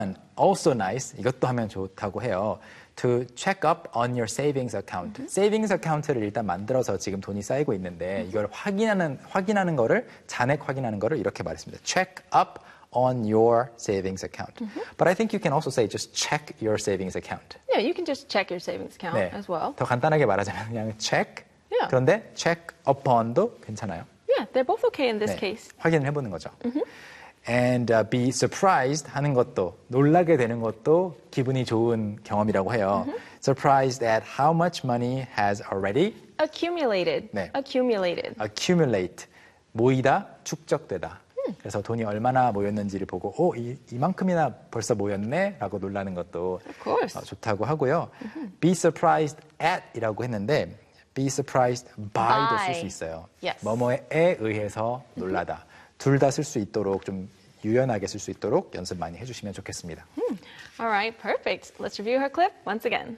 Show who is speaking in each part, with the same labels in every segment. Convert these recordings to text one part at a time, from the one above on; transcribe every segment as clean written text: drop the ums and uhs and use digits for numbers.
Speaker 1: Also nice, 이것도 하면 좋다고 해요. To check up on your savings account. 세이빙스 어카운트를 일단 만들어서 지금 돈이 쌓이고 있는데 이걸 확인하는 거를 잔액 확인하는 거를 이렇게 말했습니다. Check up on your savings account. But I think you can also say just check your savings account.
Speaker 2: Yeah, you can just check your savings account
Speaker 1: 네,
Speaker 2: as well.
Speaker 1: 더 간단하게 말하자면 그냥 check.
Speaker 2: Yeah.
Speaker 1: 그런데 check upon도 괜찮아요.
Speaker 2: Yeah, they're both okay in this
Speaker 1: 네,
Speaker 2: case.
Speaker 1: 확인을 해보는 거죠. And be surprised 하는 것도 놀라게 되는 것도 기분이 좋은 경험이라고 해요. Surprised at how much money has already
Speaker 2: Accumulated.
Speaker 1: 네.
Speaker 2: Accumulated.
Speaker 1: accumulate 모이다, 축적되다. 그래서 돈이 얼마나 모였는지를 보고 이만큼이나 벌써 모였네 라고 놀라는 것도
Speaker 2: Of course.
Speaker 1: 좋다고 하고요. Be surprised at 이라고 했는데 be surprised by도 쓸 수 있어요.
Speaker 2: Yes.
Speaker 1: 뭐뭐에 의해서 놀라다. 둘 다 쓸 수 있도록 좀 유연하게 쓸 수 있도록 연습 많이 해주시면 좋겠습니다.
Speaker 2: All right, perfect. Let's review her clip once again.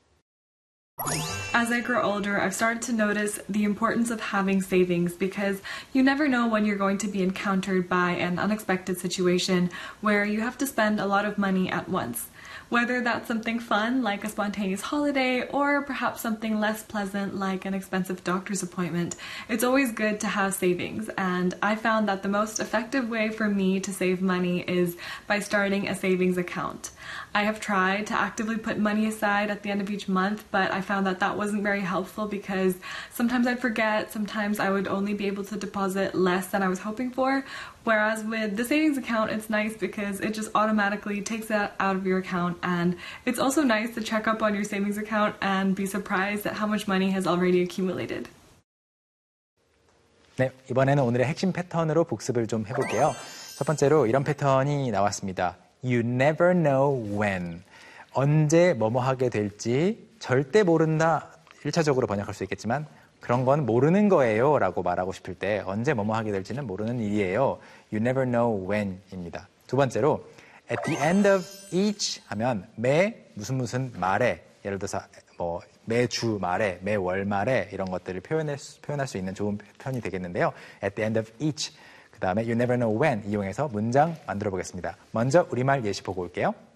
Speaker 3: As I grow older, I've started to notice the importance of having savings because you never know when you're going to be encountered by an unexpected situation where you have to spend a lot of money at once. Whether that's something fun like a spontaneous holiday or perhaps something less pleasant like an expensive doctor's appointment, it's always good to have savings. And I found that the most effective way for me to save money is by starting a savings account. I have tried to actively put money aside at the end of each month, but I found that that wasn't very helpful because sometimes I'd forget, sometimes I would only be able to deposit less than I was hoping for. Whereas with the savings account, it's nice because it just automatically takes that out of your account. And it's also nice to check up on your savings account and be surprised at how much money has already accumulated.
Speaker 1: 네, 이번에는 오늘의 핵심 패턴으로 복습을 좀 해볼게요. 첫 번째로 이런 패턴이 나왔습니다. You never know when. 언제 뭐뭐 하게 될지 절대 모른다. 1차적으로 번역할 수 있겠지만 그런 건 모르는 거예요 라고 말하고 싶을 때 언제 뭐뭐 하게 될지는 모르는 일이에요. You never know when 입니다. 두 번째로 at the end of each 하면 매 무슨 말에 예를 들어서 뭐 매주 말에 매월 말에 이런 것들을 표현할 수 있는 좋은 표현이 되겠는데요. at the end of each 그 다음에 you never know when 이용해서 문장 만들어 보겠습니다. 먼저 우리말 예시 보고 올게요.